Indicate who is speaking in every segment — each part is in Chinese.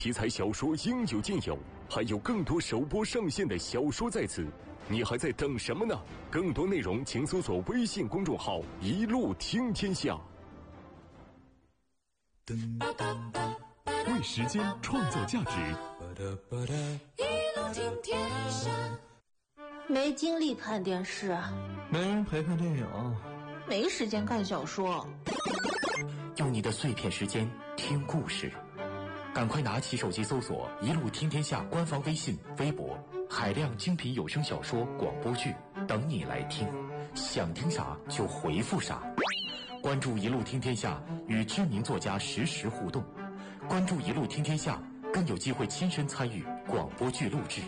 Speaker 1: 题材小说应有尽有，还有更多首播上线的小说在此，你还在等什么呢？更多内容请搜索微信公众号“一路听天下”。
Speaker 2: 为时间创造价值，
Speaker 3: 一路听天下。
Speaker 4: 没精力看电视，
Speaker 5: 没人陪看电影，
Speaker 4: 没时间看小说。
Speaker 6: 用你的碎片时间听故事，赶快拿起手机搜索“一路听天下”官方微信、微博，海量精品有声小说、广播剧等你来听，想听啥就回复啥。关注“一路听天下”，与知名作家实时互动。关注“一路听天下”，更有机会亲身参与广播剧录制。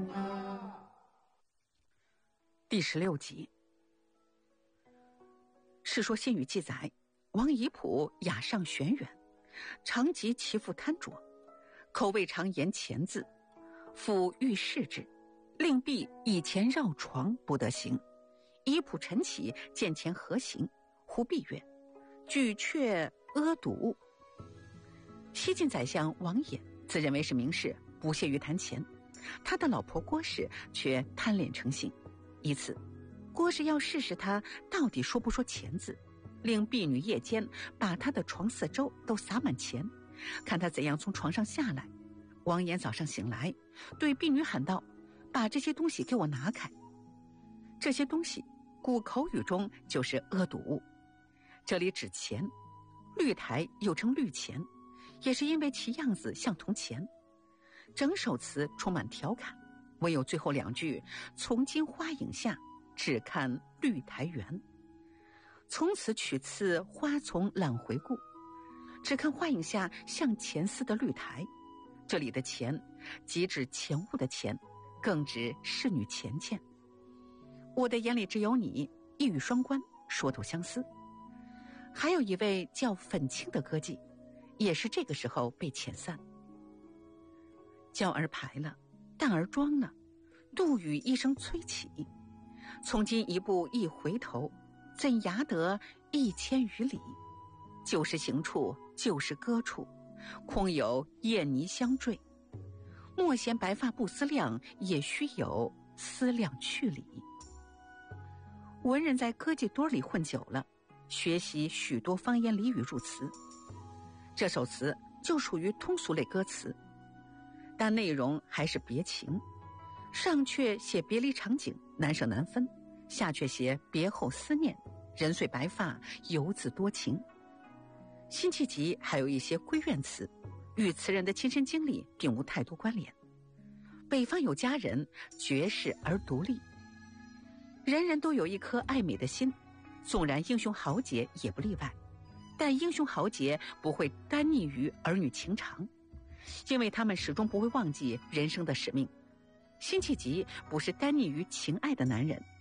Speaker 7: 第16集。《世说新语》记载，王夷甫雅上玄远，常及其父贪浊，口未常言钱字，父欲视之，令婢以钱绕床，不得行。夷甫晨起，见钱何行？忽婢曰：“举却阿堵。”西晋宰相王衍自认为是名士，不屑于谈钱，他的老婆郭氏却贪恋成性。一次，郭氏要试试他到底说不说钱字，令婢女夜间把他的床四周都撒满钱，看他怎样从床上下来。王衍早上醒来，对婢女喊道：“把这些东西给我拿开。”这些东西古口语中就是阿堵物，这里指钱，绿台又称绿钱，也是因为其样子像铜钱。整首词充满调侃，唯有最后两句“从今花影下，只看绿台圆”。从此取次花丛懒回顾，只看花影下像钱似的绿台。这里的钱即指钱物的钱，更指侍女钱钱。我的眼里只有你，一语双关，说透相思。还有一位叫粉青的歌妓，也是这个时候被遣散。轿儿排了，担儿装了，杜宇一声催起。从今一步一回头，怎涯得1000余里？旧时行处，旧时歌处，空有燕泥相坠。莫嫌白发不思量，也须有思量去理。文人在歌妓堆里混久了，学习许多方言俚语入词。这首词就属于通俗类歌词，但内容还是别情。上阙写别离场景，难舍难分；下阙写别后思念，人碎白发，游子多情。辛弃疾还有一些闺怨词，与词人的亲身经历并无太多关联。北方有佳人，绝世而独立。人人都有一颗爱美的心，纵然英雄豪杰也不例外，但英雄豪杰不会单溺于儿女情长，因为他们始终不会忘记人生的使命。辛弃疾不是单溺于情爱的男人。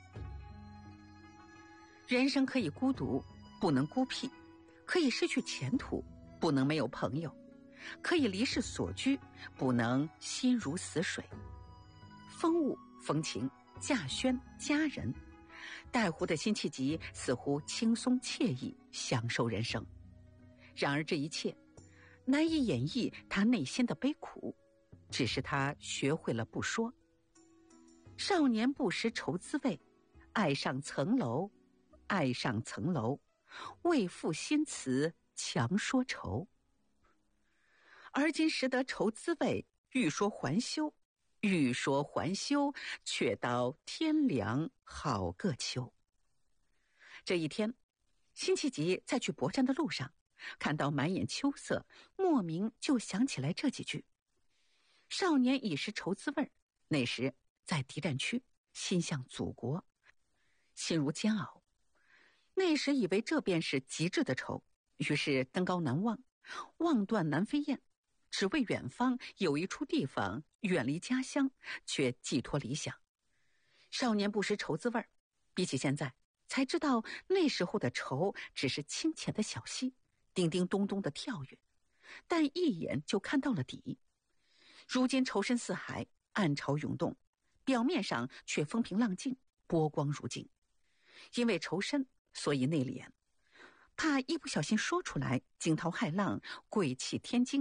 Speaker 7: 人生可以孤独，不能孤僻；可以失去前途，不能没有朋友；可以离世所居，不能心如死水。风物、风情、稼轩、佳人，带湖的辛弃疾似乎轻松惬意，享受人生。然而这一切难以演绎他内心的悲苦，只是他学会了不说。少年不识愁滋味，爱上层楼，爱上层楼，为赋新词强说愁。而今识得愁滋味，欲说还休，欲说还休，却道天凉好个秋。这一天，辛弃疾在去博山的路上，看到满眼秋色，莫名就想起来这几句：少年已识愁滋味，那时在敌占区，心向祖国，心如煎熬。那时以为这便是极致的愁，于是登高难望，望断南飞雁，只为远方有一处地方，远离家乡，却寄托理想。少年不识愁滋味，比起现在，才知道那时候的愁只是清浅的小溪，叮叮咚咚的跳跃，但一眼就看到了底。如今愁深似海，暗潮涌动，表面上却风平浪静，波光如镜。因为愁深，所以内敛，怕一不小心说出来惊涛骇浪，鬼气天惊，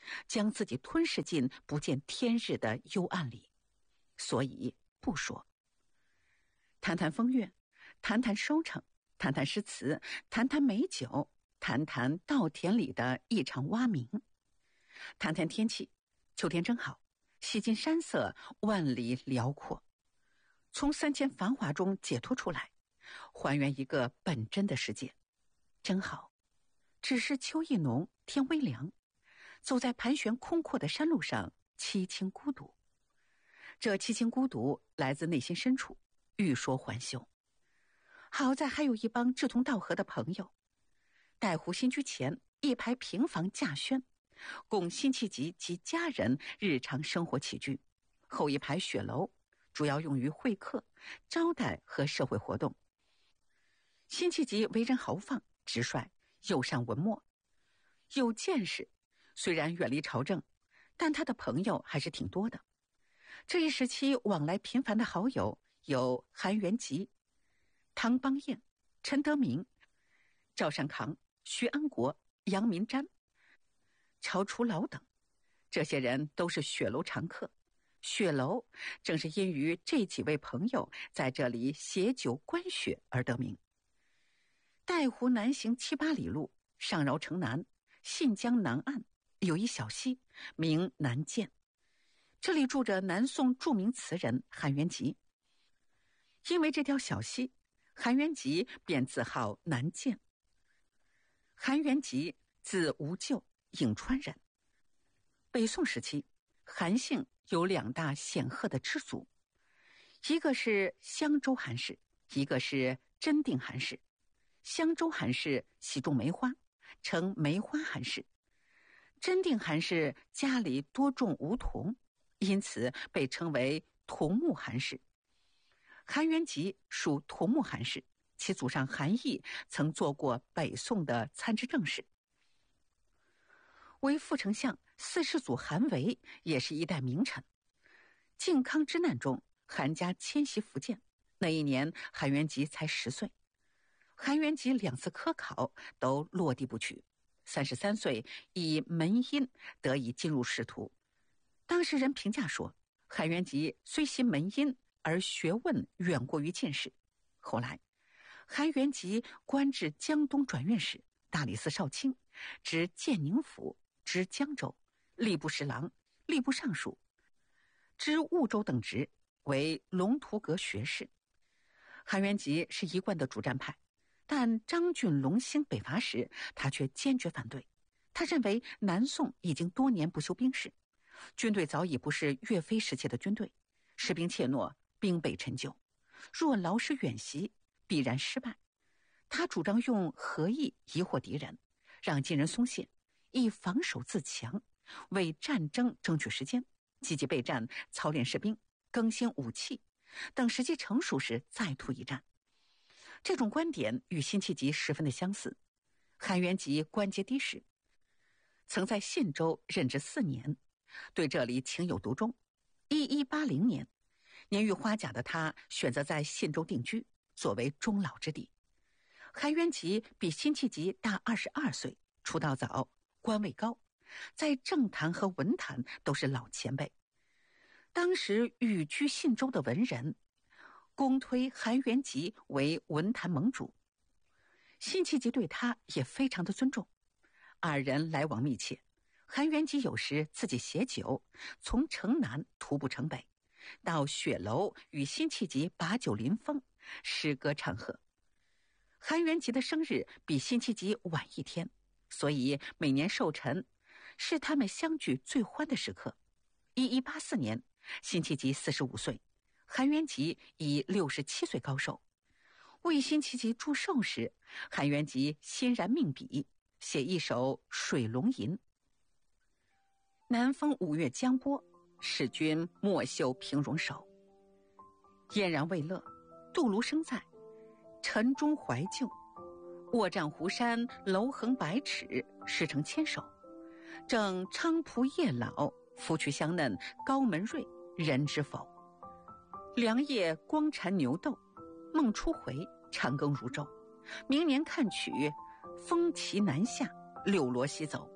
Speaker 7: 将自己吞噬进不见天日的幽暗里，所以不说。谈谈风月，谈谈收成，谈谈诗词，谈谈美酒，谈谈稻田里的一场蛙鸣，谈谈天气，秋天真好，洗尽山色，万里辽阔，从3000繁华中解脱出来，还原一个本真的世界，真好。只是秋意浓，天微凉，走在盘旋空阔的山路上，凄清孤独。这凄清孤独来自内心深处，欲说还休。好在还有一帮志同道合的朋友。带湖新居前一排平房架轩，供辛弃疾及家人日常生活起居；后一排雪楼，主要用于会客、招待和社会活动。辛弃疾为人豪放直率，又善文墨，有见识，虽然远离朝政，但他的朋友还是挺多的。这一时期往来频繁的好友有韩元吉、汤邦彦、陈德明、赵善康、徐安国、杨民瞻、曹楚老等。这些人都是雪楼常客，雪楼正是因于这几位朋友在这里携酒观雪而得名。带湖南行7、8里路，上饶城南，信江南岸有一小溪，名南涧。这里住着南宋著名词人韩元吉。因为这条小溪，韩元吉便自号南涧。韩元吉字无咎，颍川人。北宋时期，韩姓有2大显赫的支族，一个是襄州韩氏，一个是真定韩氏。襄州韩氏喜种梅花，称梅花韩氏；真定韩氏家里多种梧桐，因此被称为桐木韩氏。韩元吉属桐木韩氏，其祖上韩毅曾做过北宋的参知政事。为副丞相4世祖韩维也是一代名臣。靖康之难中，韩家迁徙福建，那一年韩元吉才10岁。韩元吉2次科考都落地不取，33岁以门荫得以进入仕途。当时人评价说，韩元吉虽习门荫，而学问远过于进士。后来韩元吉官至江东转院使、大理寺少卿，知建宁府，知江州，吏部侍郎、吏部尚书，知婺州等职，为龙图阁学士。韩元吉是一贯的主战派，但张俊隆兴北伐时，他却坚决反对。他认为南宋已经多年不修兵事，军队早已不是岳飞时期的军队，士兵怯懦，兵备陈旧，若劳师远袭，必然失败。他主张用和议疑惑敌人，让金人松懈，以防守自强，为战争争取时间，积极备战，操练士兵，更新武器，等时机成熟时再图一战。这种观点与辛弃疾十分的相似。韩元吉官阶低士，曾在信州任职4年，对这里情有独钟。1180年，年逾花甲的他选择在信州定居，作为终老之地。韩元吉比辛弃疾大22岁，出道早，官位高，在政坛和文坛都是老前辈。当时寓居信州的文人公推韩元吉为文坛盟主，辛弃疾对他也非常的尊重，二人来往密切。韩元吉有时自己携酒，从城南徒步城北，到雪楼与辛弃疾把酒临风，诗歌唱和。韩元吉的生日比辛弃疾晚1天，所以每年寿辰是他们相聚最欢的时刻。1184年，辛弃疾45岁，韩元吉已67岁高寿。为辛弃疾祝寿时，韩元吉欣然命笔，写一首《水龙吟》。南风5月江波，使君莫嗅平戎手。嫣然未勒，杜庐生在，晨钟怀旧。卧占湖山楼横百尺，诗成千首。正菖蒲叶老，芙蕖香嫩高门瑞，人知否？凉夜光蝉牛斗，梦初回，长庚如昼。明年看取，风骑南下，六罗西走。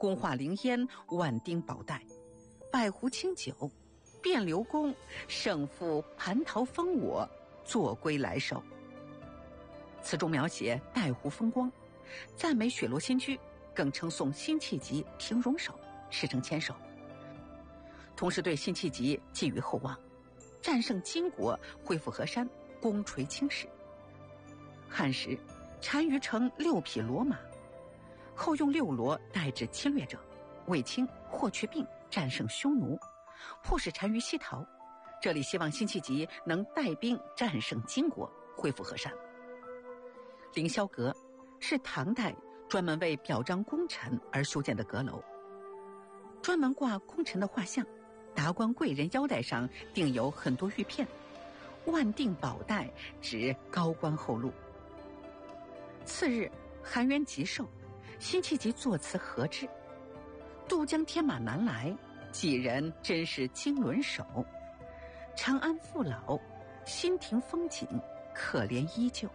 Speaker 7: 宫化灵烟，万丁宝带，百壶清酒，卞留公，胜负蟠桃封我，坐归来首。词中描写带壶风光，赞美雪罗新居，更称颂辛弃疾平戎手，世称千手。同时对辛弃疾寄予厚望，战胜金国，恢复河山，功垂青史。汉时单于乘6匹骡马，后用6骡代指侵略者，卫青霍去病战胜匈奴，迫使单于西逃。这里希望辛弃疾能带兵战胜金国，恢复河山。凌霄阁是唐代专门为表彰功臣而修建的阁楼，专门挂功臣的画像，达官贵人腰带上钉有很多玉片，万定宝带指高官厚禄。次日，韩元吉寿，辛弃疾作词和之：渡江天马难来，几人真是经纶手。长安父老，新亭风景，可怜依旧。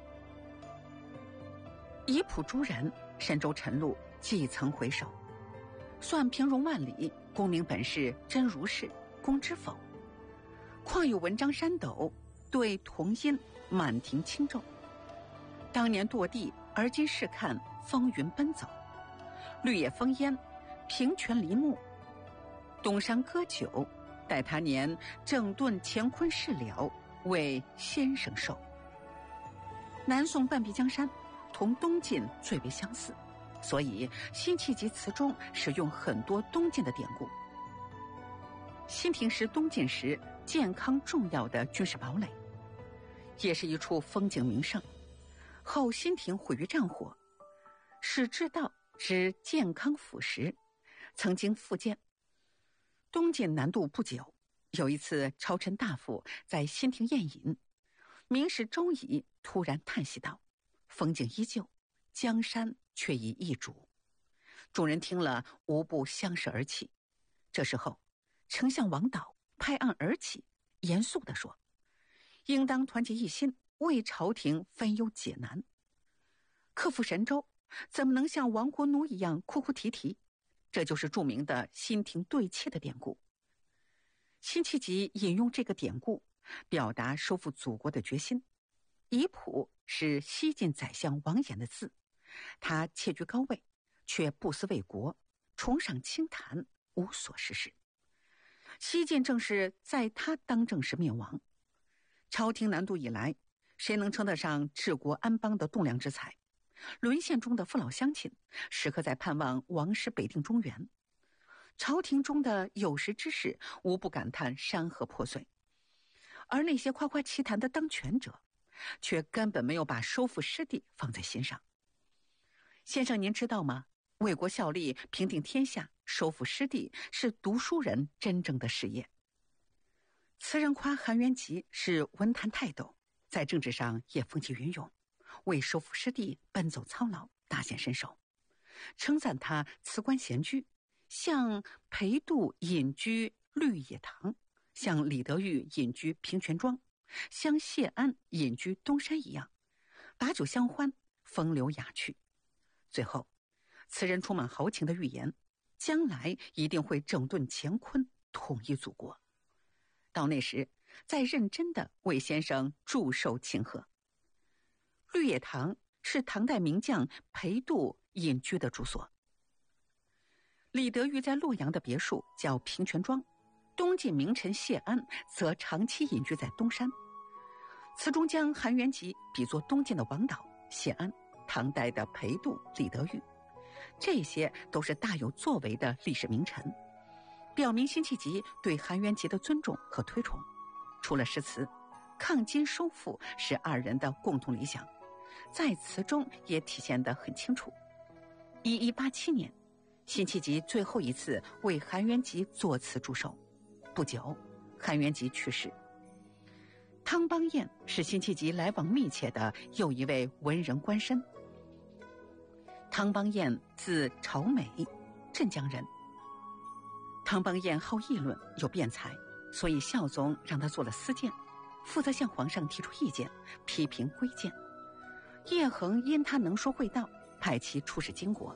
Speaker 7: 夷浦诸人，神州晨露，既曾回首。算平戎万里，功名本是真如是，公知否？况有文章山斗，对同音，满庭轻骤。当年堕地，而今试看，风云奔走。绿野风烟，平泉林木。东山歌酒，待他年，整顿乾坤事了，为先生寿。南宋半壁江山同东晋最为相似，所以辛弃疾词中使用很多东晋的典故。新亭是东晋时健康重要的军事堡垒，也是一处风景名胜。后新亭毁于战火，史志道之健康府时曾经复建。东晋南渡不久，有一次朝臣大夫在新亭宴饮，名士周乙突然叹息道：风景依旧，江山却已易主。众人听了，无不相视而泣。这时候丞相王导拍案而起，严肃地说：应当团结一心，为朝廷分忧解难。克服神州，怎么能像亡国奴一样哭哭啼啼？这就是著名的新亭对泣的典故。辛弃疾引用这个典故，表达收复祖国的决心。夷浦是西晋宰相王衍的字，他窃居高位，却不思为国，崇尚清谈，无所事事。西晋正是在他当政时灭亡。朝廷南渡以来，谁能称得上治国安邦的栋梁之才？沦陷中的父老乡亲，时刻在盼望王师北定中原。朝廷中的有识之士，无不感叹山河破碎。而那些夸夸其谈的当权者，却根本没有把收复失地放在心上。先生您知道吗？为国效力，平定天下，收复失地，是读书人真正的事业。词人夸韩元吉是文坛泰斗，在政治上也风起云涌，为收复失地奔走操劳，大显身手，称赞他辞官闲居，像裴度隐居绿野堂，像李德裕隐居平泉庄，像谢安隐居东山一样，把酒相欢，风流雅趣。最后词人充满豪情的预言，将来一定会整顿乾坤，统一祖国。到那时，再认真地为先生祝寿庆贺。绿野堂是唐代名将裴度隐居的住所。李德裕在洛阳的别墅叫平泉庄，东晋名臣谢安则长期隐居在东山。词中将韩元吉比作东晋的王导、谢安，唐代的裴度、李德裕，这些都是大有作为的历史名臣，表明辛弃疾对韩元吉的尊重和推崇。除了诗词，抗金收复是二人的共同理想，在词中也体现得很清楚。1187年，辛弃疾最后一次为韩元吉作词祝寿，不久，韩元吉去世。汤邦彦是辛弃疾来往密切的又一位文人官绅。汤邦彦字朝美，镇江人。汤邦彦好议论，有辩才，所以孝宗让他做了司谏，负责向皇上提出意见，批评规谏。叶衡因他能说会道，派其出使金国。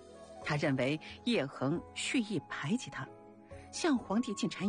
Speaker 7: 他认为叶恒蓄意排挤他，向皇帝进谗